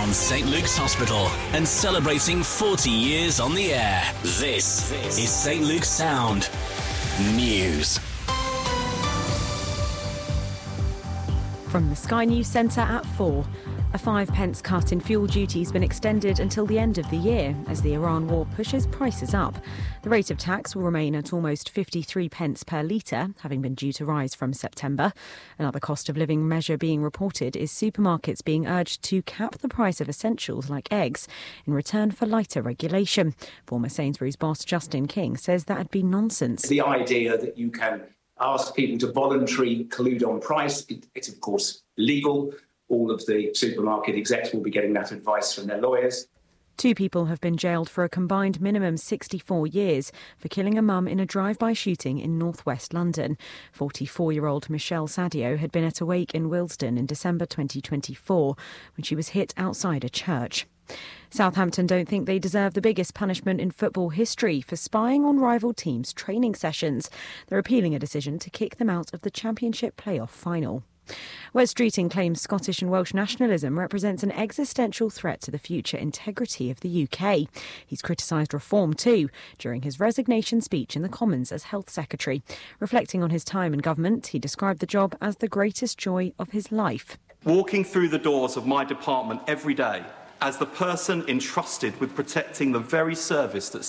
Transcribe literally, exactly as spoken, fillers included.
around St Luke's Hospital and celebrating forty years on the air. This is St Luke's Sound News. From the Sky News Centre at four. A five pence cut in fuel duty has been extended until the end of the year as the Iran war pushes prices up. The rate of tax will remain at almost fifty-three pence per litre, having been due to rise from September. Another cost of living measure being reported is supermarkets being urged to cap the price of essentials like eggs in return for lighter regulation. Former Sainsbury's boss Justin King says that'd be nonsense. The idea that you can ask people to voluntarily collude on price, it, it's of course legal. All of the supermarket execs will be getting that advice from their lawyers. Two people have been jailed for a combined minimum sixty-four years for killing a mum in a drive-by shooting in northwest London. forty-four-year-old Michelle Sadio had been at a wake in Willesden in December twenty twenty-four when she was hit outside a church. Southampton don't think they deserve the biggest punishment in football history for spying on rival teams' training sessions. They're appealing a decision to kick them out of the Championship playoff final. Wes Streeting claims Scottish and Welsh nationalism represents an existential threat to the future integrity of the U K. He's criticised reform too during his resignation speech in the Commons as Health Secretary. Reflecting on his time in government, he described the job as the greatest joy of his life. Walking through the doors of my department every day as the person entrusted with protecting the very service that